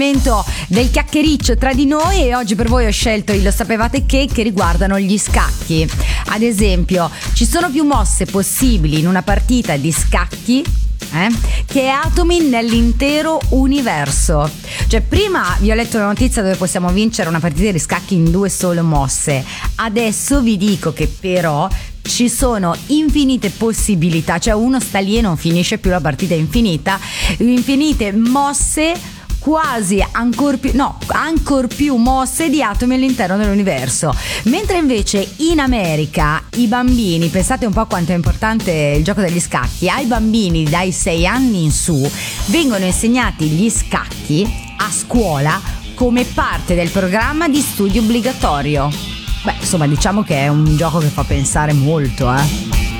Del chiacchiericcio tra di noi, e oggi per voi ho scelto il lo sapevate che riguardano gli scacchi. Ad esempio, ci sono più mosse possibili in una partita di scacchi che atomi nell'intero universo. Cioè, prima vi ho letto una notizia dove possiamo vincere una partita di scacchi in 2 sole mosse. Adesso vi dico che però ci sono infinite possibilità, cioè uno sta lì e non finisce più, la partita è infinita, infinite mosse, quasi ancor più mosse di atomi all'interno dell'universo. Mentre invece in America i bambini, pensate un po' quanto è importante il gioco degli scacchi, ai bambini dai 6 anni in su vengono insegnati gli scacchi a scuola come parte del programma di studio obbligatorio. Beh, insomma, diciamo che è un gioco che fa pensare molto,